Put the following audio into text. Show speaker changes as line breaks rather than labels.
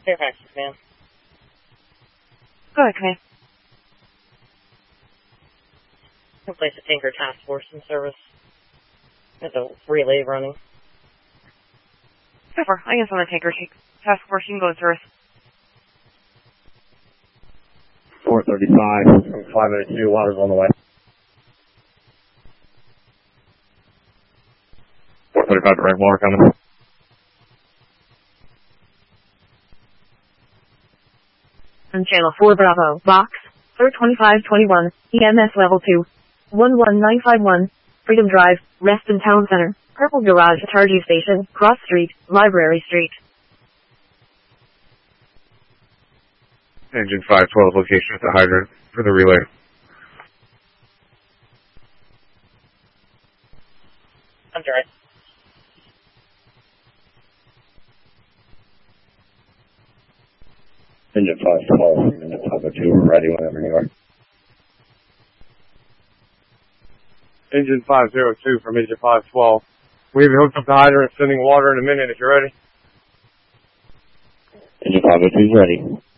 Fairfax, ma'am.
Go ahead, Command.
We'll place a tanker task force in service. There's a relay running.
Pepper, I guess on the tanker task force, you can go in service.
435, 502, water's on the way. 435, direct water coming.
On channel 4 Bravo, box, 2521, EMS level 2, 11951, Freedom Drive, Reston Town Center, Purple Garage, Charging Station, Cross Street, Library Street.
Engine 512, location at the hydrant for the relay.
I'm sorry.
Engine 512, Engine 502, we're ready whenever you are.
Engine 502 from Engine 512. We have hooked up the hydrant, sending water in a minute if you're ready.
Engine 502 is ready.